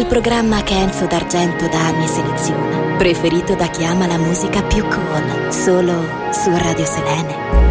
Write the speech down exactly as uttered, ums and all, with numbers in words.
programma che Enzo D'Argento da anni seleziona, preferito da chi ama la musica più cool, solo su Radio Selene.